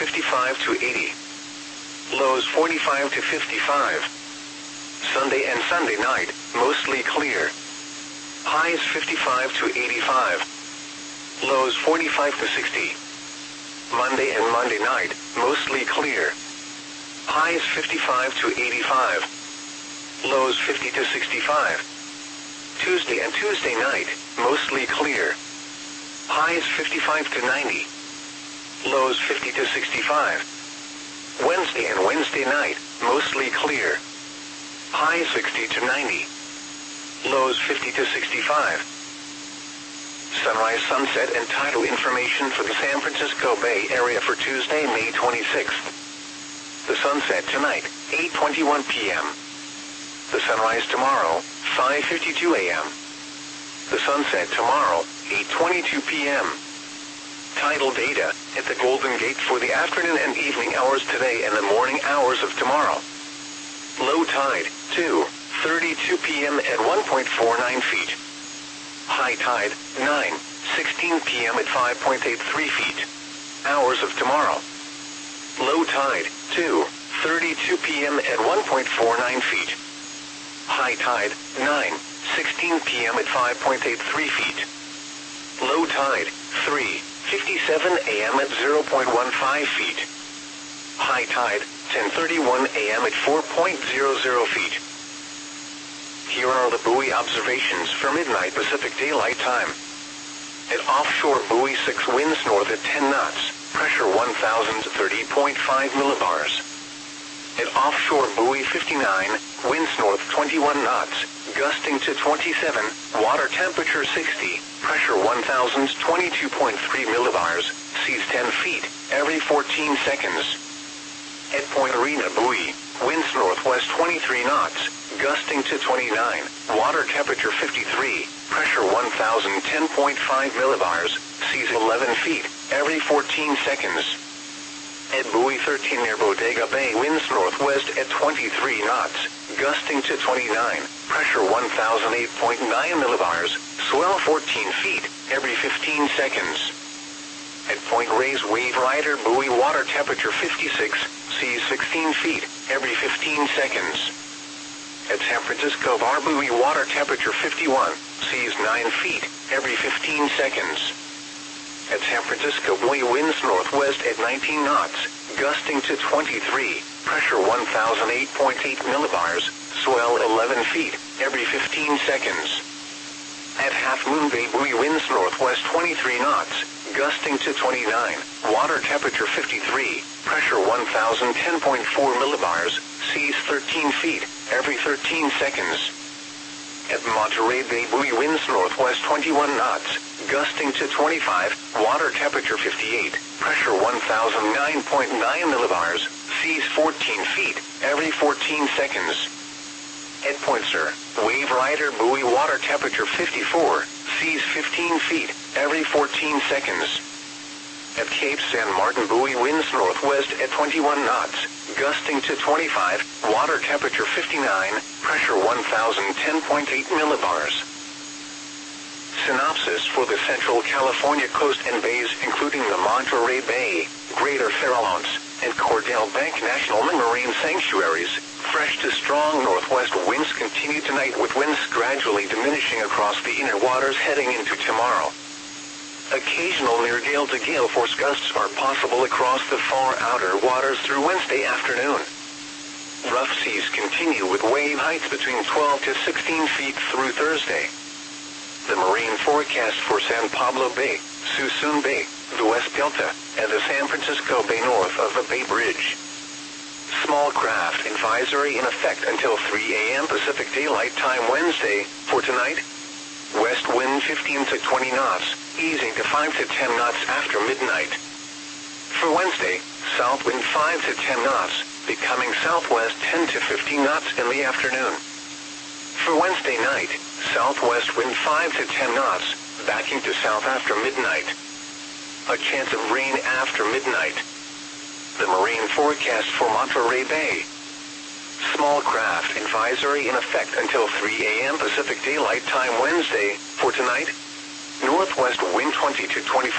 55 to 80. Lows 45 to 55. Sunday and Sunday night, mostly clear. Highs 55 to 85. Lows 45 to 60. Monday and Monday night, mostly clear. Highs 55 to 85. Lows 50 to 65. Tuesday and Tuesday night, mostly clear. Highs 55 to 90. Lows 50 to 65. Wednesday and Wednesday night, mostly clear. Highs 60 to 90. Lows 50 to 65. Sunrise, sunset, and tidal information for the San Francisco Bay Area for Tuesday, May 26th. The sunset tonight, 8:21 p.m. The sunrise tomorrow, 5:52 a.m. The sunset tomorrow, 8:22 p.m. Tidal data at the Golden Gate for the afternoon and evening hours today and the morning hours of tomorrow. Low tide, 2:32 p.m. at 1.49 feet. High tide, 9:16 p.m. at 5.83 feet. Hours of tomorrow. Low tide, 2:32 p.m. at 1.49 feet. High tide, 9:16 p.m. at 5.83 feet. Low tide, 3:57 a.m. at 0.15 feet. High tide, 10:31 a.m. at 4.00 feet. Here are the buoy observations for midnight Pacific Daylight Time. At offshore buoy 6, winds north at 10 knots, pressure 1,030.5 millibars. At offshore buoy 59, winds north 21 knots, gusting to 27, water temperature 60, pressure 1,022.3 millibars, seas 10 feet, every 14 seconds. At Point Arena buoy, winds northwest 23 knots, gusting to 29, water temperature 53, pressure 1,010.5 millibars, seas 11 feet, every 14 seconds. At buoy 13 near Bodega Bay, winds northwest at 23 knots, gusting to 29, pressure 1,008.9 millibars, swell 14 feet, every 15 seconds. At Point Reyes Wave Rider buoy, water temperature 56, seas 16 feet, every 15 seconds. At San Francisco Bar buoy, water temperature 51, seas 9 feet, every 15 seconds. At San Francisco buoy, winds northwest at 19 knots, gusting to 23, pressure 1,008.8 millibars, swell 11 feet, every 15 seconds. At Half Moon Bay buoy, winds northwest 23 knots, gusting to 29, water temperature 53, pressure 1,010.4 millibars, seas 13 feet, every 13 seconds. At Monterey Bay buoy, winds northwest 21 knots, gusting to 25, water temperature 58, pressure 1,009.9 millibars, seas 14 feet, every 14 seconds. At Point Sur, Wave Rider buoy, water temperature 54, seas 15 feet, every 14 seconds. At Cape San Martin buoy, winds northwest at 21 knots, gusting to 25, water temperature 59, pressure 1,010.8 millibars. Synopsis for the Central California coast and bays, including the Monterey Bay, Greater Farallones, and Cordell Bank National Marine Sanctuaries. Fresh to strong northwest winds continue tonight, with winds gradually diminishing across the inner waters heading into tomorrow. Occasional near gale to gale force gusts are possible across the far outer waters through Wednesday afternoon. Rough seas continue with wave heights between 12 to 16 feet through Thursday. The marine forecast for San Pablo Bay, Suisun Bay, the West Delta, and the San Francisco Bay north of the Bay Bridge. Small craft advisory in effect until 3 a.m. Pacific Daylight Time Wednesday. For tonight, west wind 15 to 20 knots, easing to 5 to 10 knots after midnight. For Wednesday, south wind 5 to 10 knots, becoming southwest 10 to 15 knots in the afternoon. For Wednesday night, southwest wind 5 to 10 knots, backing to south after midnight. A chance of rain after midnight. The marine forecast for Monterey Bay. Small craft advisory in effect until 3 a.m. Pacific Daylight Time Wednesday. For tonight, northwest wind 20 to 25.